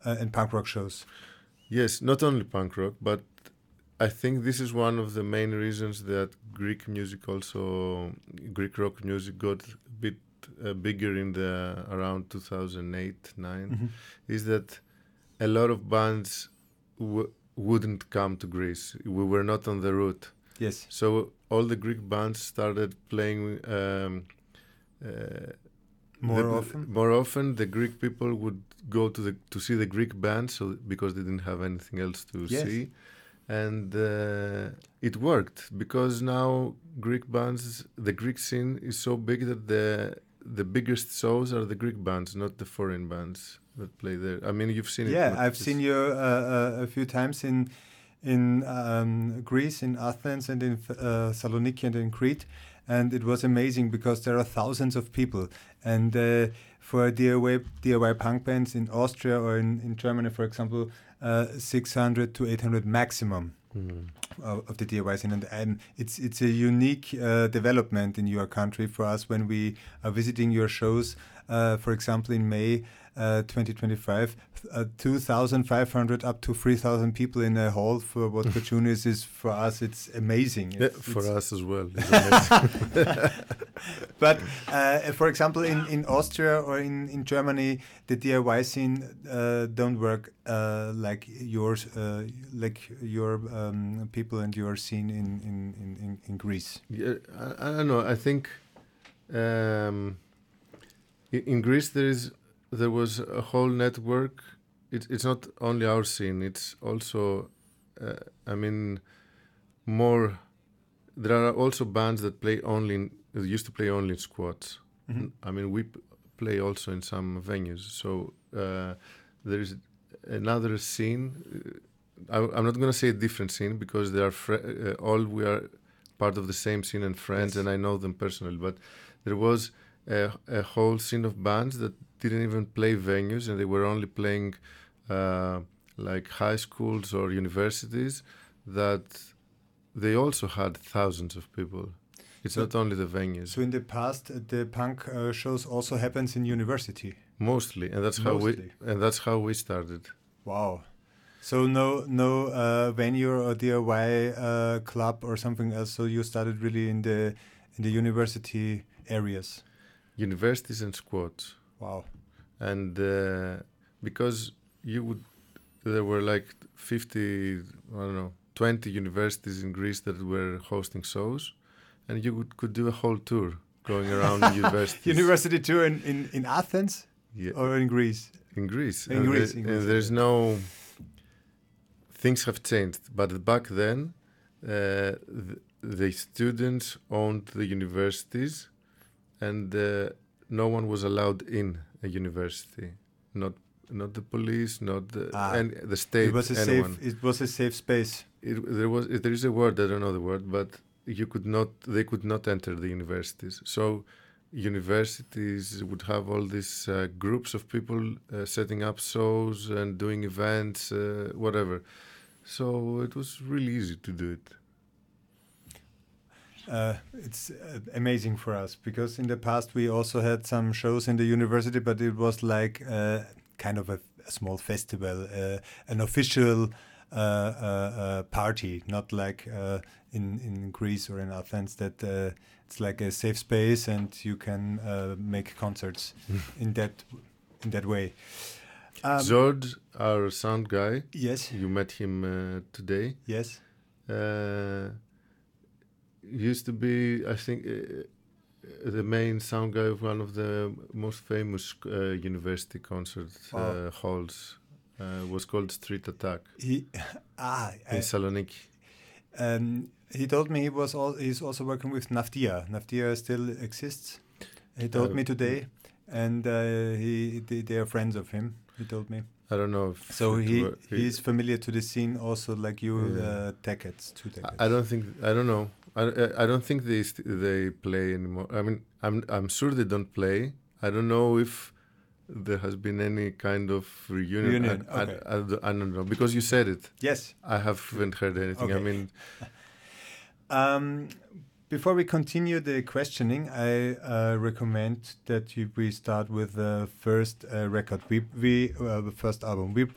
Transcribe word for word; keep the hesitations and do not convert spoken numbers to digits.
uh, and punk rock shows. Yes, not only punk rock, but I think this is one of the main reasons that Greek music also, Greek rock music got a bit uh, bigger in the around two thousand eight, nine, Mm-hmm. is that a lot of bands w- wouldn't come to Greece. We were not on the route. Yes. So all the Greek bands started playing um, uh, More the, often? More often, the Greek people would go to the to see the Greek bands, so because they didn't have anything else to Yes. see, and uh, it worked because now Greek bands, the Greek scene is so big that the the biggest shows are the Greek bands, not the foreign bands that play there. I mean, you've seen it. Yeah, but I've it's- seen you uh, uh, a few times in in um, Greece, in Athens, and in uh, Saloniki and in Crete, and it was amazing because there are thousands of people. And uh, for D I Y D I Y punk bands in Austria or in, in Germany, for example, uh, six hundred to eight hundred maximum Mhm. of, of the D I Y scene, and um, it's it's a unique uh, development in your country for us when we are visiting your shows. Uh, for example, in May uh, twenty twenty-five, uh, two thousand five hundred up to three thousand people in a hall for Vodka Juniors is for us. It's amazing. Yeah, It's, for it's- us as well. It's amazing. But uh, for example, in, in Austria or in, in Germany, the D I Y scene uh, don't work uh, like yours, uh, like your um, people and your scene in in, in, in, in Greece. Yeah, I, I don't know. I think um, in, in Greece there is there was a whole network. It, it's not only our scene. It's also, uh, I mean, more. There are also bands that play only. In, that used to play only in squats. Mhm. I mean, we p- play also in some venues. So uh, there is another scene. Uh, I, I'm not going to say a different scene because they are fr- uh, all we are part of the same scene and friends, Yes. and I know them personally. But there was a, a whole scene of bands that didn't even play venues, and they were only playing uh, like high schools or universities. That they also had thousands of people. It's So- not only the venues. So in the past, uh, the punk uh, shows also happens in university. Mostly, and that's how Mostly. we and that's how we started. Wow. So no no uh, venue or D I Y uh, club or something else. So you started really in the in the university areas. Universities and squats, Wow. and uh, because you would, there were like fifty, I don't know, twenty universities in Greece that were hosting shows, and you would, could do a whole tour going around universities. University tour in, in, in Athens Yeah, or in Greece? in Greece. In and Greece, the- in and Greece, there's okay. no. Things have changed, but back then, uh, the, the students owned the universities, and uh, no one was allowed in a university. Not not the police, not the Ah, and the state. It was a anyone. safe. It was a safe space. It, there was it, there is a word, I don't know the word, but you could not they could not enter the universities. So universities would have all these uh, groups of people uh, setting up shows and doing events, uh, whatever. So it was really easy to do it. Uh, it's uh, amazing for us because in the past we also had some shows in the university, but it was like uh, kind of a, a small festival, uh, an official uh, uh, uh, party, not like uh, in in Greece or in Athens that uh, it's like a safe space and you can uh, make concerts in that in that way. Um, George, our sound guy, yes, you met him uh, today. yes. Uh, used to be, I think, uh, the main sound guy of one of the most famous uh, university concert uh, Wow. halls. Uh, was called Street Attack He ah in I, Saloniki. Um, he told me he was all, he's also working with Naftia. Naftia still exists. He told Uh, me today, and uh, he they, they are friends of him. He told me. I don't know if So it he were- he's familiar to the scene also, like you, Yeah. uh, Tackets, two Tackets. I I don't think I don't know. I, I I don't think they st- they play anymore. I mean, I'm I'm sure they don't play. I don't know if there has been any kind of reunion. Reunion, I, I- okay. I, don't- I don't know because you said it. Yes. I haven't heard anything. I Okay. mean, Um, before we continue the questioning, I uh, recommend that you, we start with the first uh, record. We we uh, the first album. We